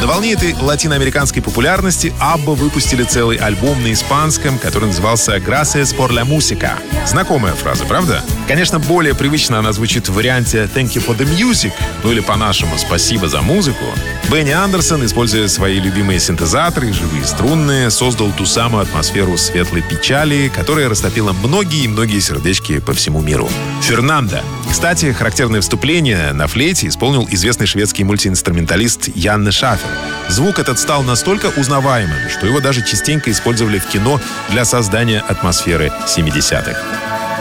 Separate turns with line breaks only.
На волне этой латиноамериканской популярности Абба выпустили целый альбом на испанском, который назывался «Gracias por la música». Знакомая фраза, правда? Конечно, более привычно она звучит в варианте «Thank you for the music», ну или по-нашему «Спасибо за музыку». Бенни Андерсон, используя свои любимые синтезаторы и живые струнные, создал ту самую атмосферу светлой печали, которая растопила многие и многие сердечки по всему миру. «Фернандо». Кстати, характерное вступление на флейте исполнил известный шведский мультиинструменталист Янне Шафер. Звук этот стал настолько узнаваемым, что его даже частенько использовали в кино для создания атмосферы 70-х.